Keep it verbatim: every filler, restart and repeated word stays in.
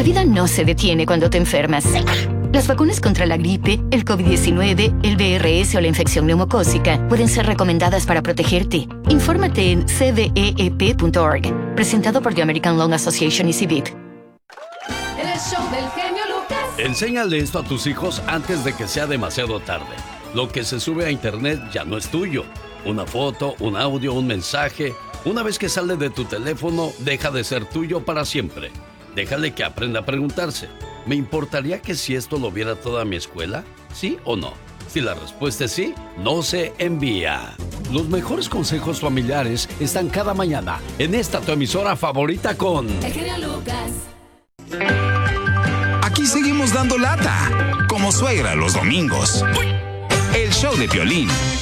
La vida no se detiene cuando te enfermas. Las vacunas contra la gripe, el COVID diecinueve, el V R S o la infección neumocócica pueden ser recomendadas para protegerte. Infórmate en c d e e p punto org. Presentado por The American Lung Association y C B I T. El show del genio Lucas. Enséñale esto a tus hijos antes de que sea demasiado tarde. Lo que se sube a internet ya no es tuyo. Una foto, un audio, un mensaje. Una vez que sale de tu teléfono, deja de ser tuyo para siempre. Déjale que aprenda a preguntarse: ¿me importaría que si esto lo viera toda mi escuela? ¿Sí o no? Si la respuesta es sí, no se envía. Los mejores consejos familiares están cada mañana en esta tu emisora favorita con... El genio Lucas. Aquí seguimos dando lata, como suegra los domingos. El show de Piolín.